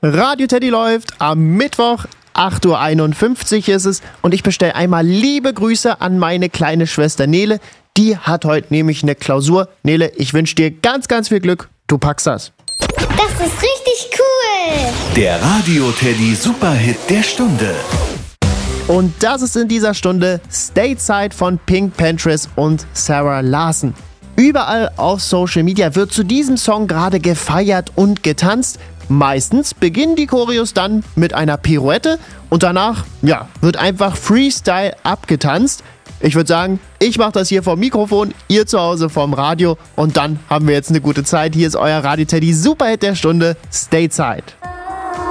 Radio Teddy läuft am Mittwoch, 8:51 Uhr ist es und ich bestelle einmal liebe Grüße an meine kleine Schwester Nele. Die hat heute nämlich eine Klausur. Nele, ich wünsche dir ganz, ganz viel Glück. Du packst das. Das ist richtig cool. Der Radio Teddy Superhit der Stunde. Und das ist in dieser Stunde Stateside von Pink Pantheress und Sarah Larson. Überall auf Social Media wird zu diesem Song gerade gefeiert und getanzt. Meistens beginnen die Choreos dann mit einer Pirouette und danach, wird einfach Freestyle abgetanzt. Ich würde sagen, ich mache das hier vom Mikrofon, ihr zu Hause vom Radio und dann haben wir jetzt eine gute Zeit. Hier ist euer Radio Teddy Superhit der Stunde, Stateside.